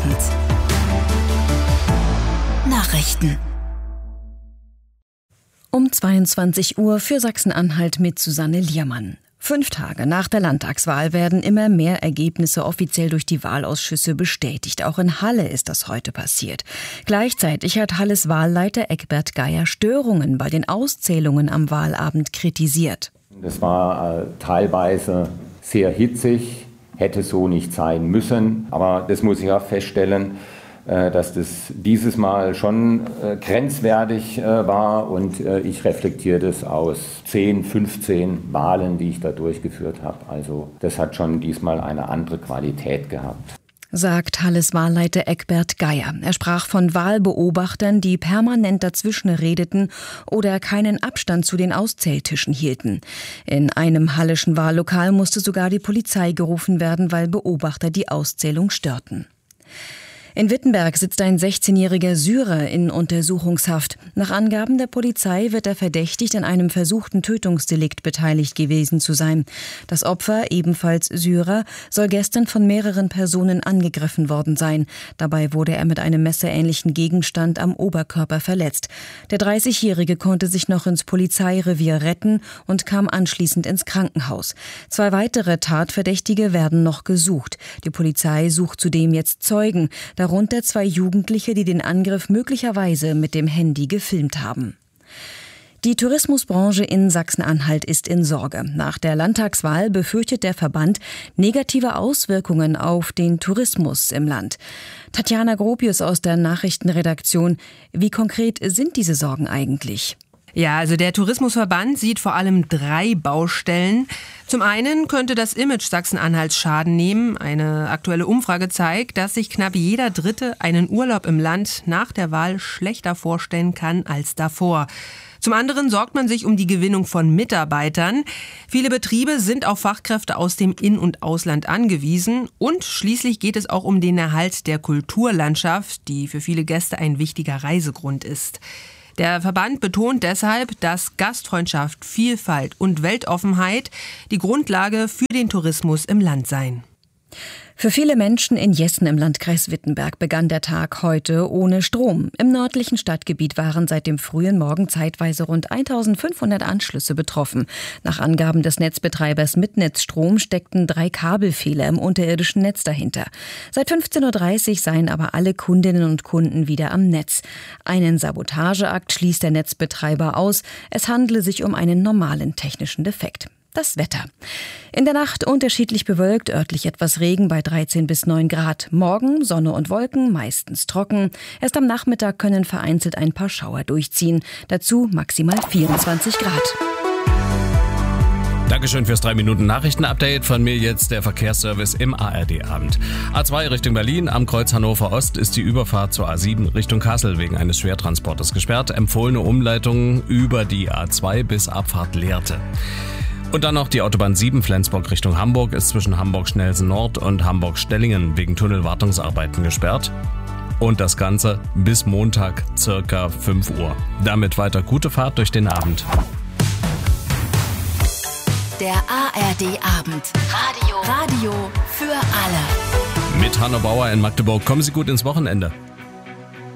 Abend. Nachrichten. Um 22 Uhr für Sachsen-Anhalt mit Susanne Liermann. 5 Tage nach der Landtagswahl werden immer mehr Ergebnisse offiziell durch die Wahlausschüsse bestätigt. Auch in Halle ist das heute passiert. Gleichzeitig hat Halles Wahlleiter Eckbert Geier Störungen bei den Auszählungen am Wahlabend kritisiert. Das war teilweise sehr hitzig, hätte so nicht sein müssen. Aber das muss ich auch feststellen, dass das dieses Mal schon grenzwertig war und ich reflektiere das aus 10, 15 Wahlen, die ich da durchgeführt habe. Also das hat schon diesmal eine andere Qualität gehabt. Sagt Halles Wahlleiter Eckbert Geier. Er sprach von Wahlbeobachtern, die permanent dazwischen redeten oder keinen Abstand zu den Auszähltischen hielten. In einem halleschen Wahllokal musste sogar die Polizei gerufen werden, weil Beobachter die Auszählung störten. In Wittenberg sitzt ein 16-jähriger Syrer in Untersuchungshaft. Nach Angaben der Polizei wird er verdächtigt, an einem versuchten Tötungsdelikt beteiligt gewesen zu sein. Das Opfer, ebenfalls Syrer, soll gestern von mehreren Personen angegriffen worden sein. Dabei wurde er mit einem messerähnlichen Gegenstand am Oberkörper verletzt. Der 30-Jährige konnte sich noch ins Polizeirevier retten und kam anschließend ins Krankenhaus. 2 weitere Tatverdächtige werden noch gesucht. Die Polizei sucht zudem jetzt Zeugen, darunter 2 Jugendliche, die den Angriff möglicherweise mit dem Handy gefilmt haben. Die Tourismusbranche in Sachsen-Anhalt ist in Sorge. Nach der Landtagswahl befürchtet der Verband negative Auswirkungen auf den Tourismus im Land. Tatjana Gropius aus der Nachrichtenredaktion. Wie konkret sind diese Sorgen eigentlich? Ja, also der Tourismusverband sieht vor allem 3 Baustellen. Zum einen könnte das Image Sachsen-Anhalts Schaden nehmen. Eine aktuelle Umfrage zeigt, dass sich knapp jeder Dritte einen Urlaub im Land nach der Wahl schlechter vorstellen kann als davor. Zum anderen sorgt man sich um die Gewinnung von Mitarbeitern. Viele Betriebe sind auf Fachkräfte aus dem In- und Ausland angewiesen. Und schließlich geht es auch um den Erhalt der Kulturlandschaft, die für viele Gäste ein wichtiger Reisegrund ist. Der Verband betont deshalb, dass Gastfreundschaft, Vielfalt und Weltoffenheit die Grundlage für den Tourismus im Land seien. Für viele Menschen in Jessen im Landkreis Wittenberg begann der Tag heute ohne Strom. Im nördlichen Stadtgebiet waren seit dem frühen Morgen zeitweise rund 1500 Anschlüsse betroffen. Nach Angaben des Netzbetreibers Mitnetzstrom steckten 3 Kabelfehler im unterirdischen Netz dahinter. Seit 15:30 Uhr seien aber alle Kundinnen und Kunden wieder am Netz. Einen Sabotageakt schließt der Netzbetreiber aus. Es handele sich um einen normalen technischen Defekt. Das Wetter. In der Nacht unterschiedlich bewölkt, örtlich etwas Regen bei 13 bis 9 Grad. Morgen Sonne und Wolken, meistens trocken. Erst am Nachmittag können vereinzelt ein paar Schauer durchziehen. Dazu maximal 24 Grad. Dankeschön fürs 3-Minuten-Nachrichten-Update. Von mir jetzt der Verkehrsservice im ARD-Abend. A2 Richtung Berlin, am Kreuz Hannover Ost ist die Überfahrt zur A7 Richtung Kassel wegen eines Schwertransportes gesperrt. Empfohlene Umleitung über die A2 bis Abfahrt Lehrte. Und dann noch die Autobahn 7 Flensburg Richtung Hamburg ist zwischen Hamburg-Schnelsen Nord und Hamburg-Stellingen wegen Tunnelwartungsarbeiten gesperrt. Und das Ganze bis Montag circa 5 Uhr. Damit weiter gute Fahrt durch den Abend. Der ARD-Abend. Radio für alle. Mit Hanno Bauer in Magdeburg. Kommen Sie gut ins Wochenende.